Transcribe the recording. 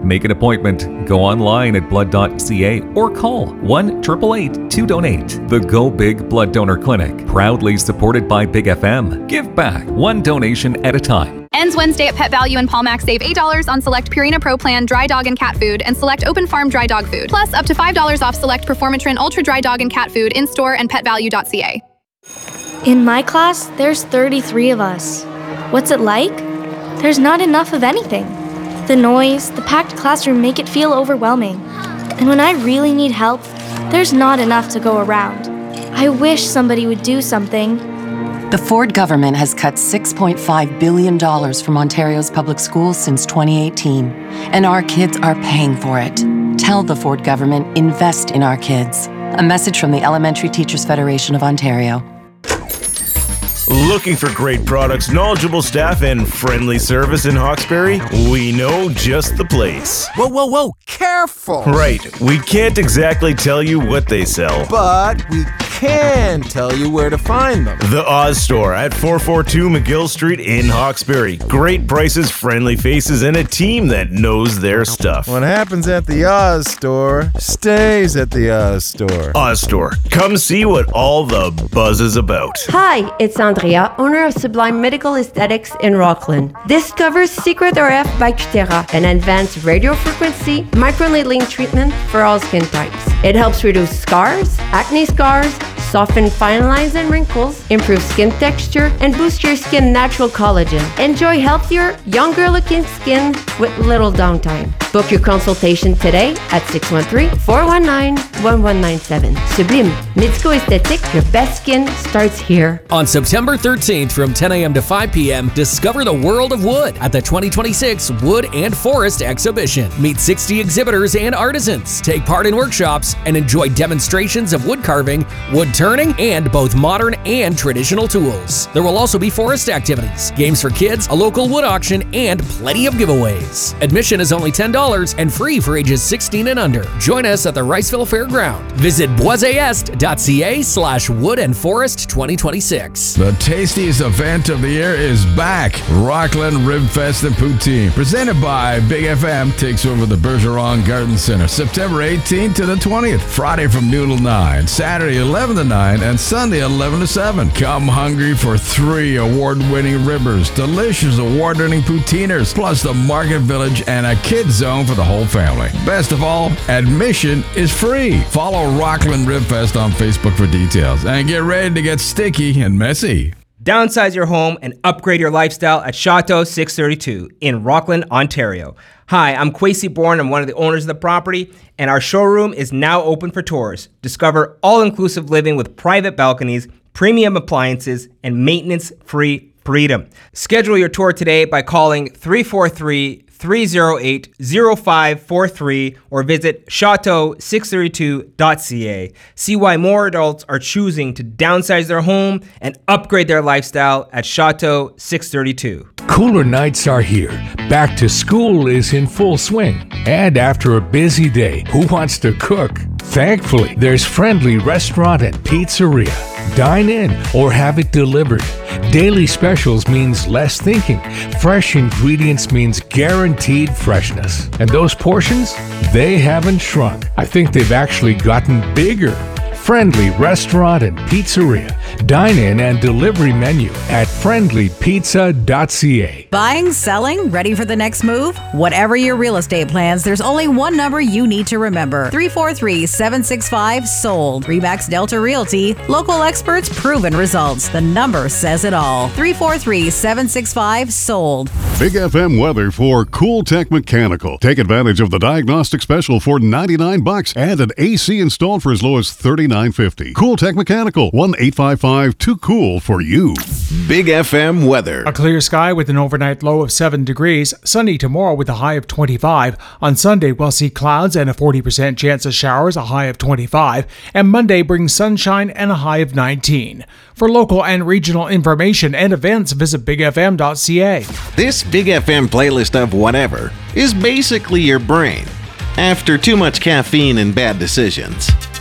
Make an appointment. Go online at blood.ca or call 1-888-2DONATE. The Go Big Blood Donor Clinic, proudly supported by Big FM. Give back, one donation at a time. Ends Wednesday at Pet Value and Palmax. Save $8 on select Purina Pro Plan dry dog and cat food and select Open Farm dry dog food. Plus up to $5 off select Performatrin Ultra dry dog and cat food in store and petvalue.ca. In my class, there's 33 of us. What's it like? There's not enough of anything. The noise, the packed classroom make it feel overwhelming. And when I really need help, there's not enough to go around. I wish somebody would do something. The Ford government has cut $6.5 billion from Ontario's public schools since 2018, and our kids are paying for it. Tell the Ford government, invest in our kids. A message from the Elementary Teachers Federation of Ontario. Looking for great products, knowledgeable staff, and friendly service in Hawkesbury? We know just the place. Whoa, careful! Right, we can't exactly tell you what they sell. But we can tell you where to find them. The Oz Store at 442 McGill Street in Hawkesbury. Great prices, friendly faces, and a team that knows their stuff. What happens at the Oz Store stays at the Oz Store. Oz Store, come see what all the buzz is about. Hi, it's Andrea, owner of Sublime Medical Aesthetics in Rockland. Discover Secret RF by Cutera, an advanced radiofrequency microneedling treatment for all skin types. It helps reduce scars, acne scars, soften fine lines and wrinkles, improve skin texture, and boost your skin's natural collagen. Enjoy healthier, younger-looking skin with little downtime. Book your consultation today at 613-419-1197. Sublime Medical Aesthetics, your best skin starts here. On September 13th from 10 a.m. to 5 p.m., discover the world of wood at the 2026 Wood and Forest Exhibition. Meet 60 exhibitors and artisans, take part in workshops, and enjoy demonstrations of wood carving, wood turning, and both modern and traditional tools. There will also be forest activities, games for kids, a local wood auction, and plenty of giveaways. Admission is only $10 and free for ages 16 and under. Join us at the Riceville Fairground. Visit boisest.ca/Wood and Forest 2026. The tastiest event of the year is back. Rockland Rib Fest and Poutine, presented by Big FM, takes over the Bergeron Garden Center September 18th to the 20th. Friday from noon till 9, Saturday 11 to 9, and Sunday 11 to 7. Come hungry for 3 award-winning ribbers, delicious award-winning poutiners, plus the Market Village and a kids zone for the whole family. Best of all, admission is free. Follow Rockland Rib Fest on Facebook for details, and get ready to get sticky and messy. Downsize your home and upgrade your lifestyle at Chateau 632 in Rockland, Ontario. Hi, I'm Kwesi Bourne. I'm one of the owners of the property, and our showroom is now open for tours. Discover all-inclusive living with private balconies, premium appliances, and maintenance-free freedom. Schedule your tour today by calling 343-308-0543 or visit chateau632.ca. See why more adults are choosing to downsize their home and upgrade their lifestyle at Chateau 632. Cooler nights are here. Back to school is in full swing. And after a busy day, who wants to cook? Thankfully, there's Friendly Restaurant and Pizzeria. Dine in or have it delivered. Daily specials means less thinking. Fresh ingredients means guaranteed freshness. And those portions, they haven't shrunk. I think they've actually gotten bigger. Friendly Restaurant and Pizzeria. Dine-in and delivery menu at friendlypizza.ca. Buying, selling, ready for the next move? Whatever your real estate plans, there's only one number you need to remember. 343-765-SOLD. RE/MAX Delta Realty. Local experts, proven results. The number says it all. 343-765-SOLD. Big FM weather for Cool Tech Mechanical. Take advantage of the diagnostic special for $99 and an AC installed for as low as $39.50. Cool Tech Mechanical, 1-855-2COOL for you. Big FM weather. A clear sky with an overnight low of 7 degrees. Sunny tomorrow with a high of 25. On Sunday, we'll see clouds and a 40% chance of showers, a high of 25. And Monday brings sunshine and a high of 19. For local and regional information and events, visit bigfm.ca. This Big FM playlist of whatever is basically your brain after too much caffeine and bad decisions.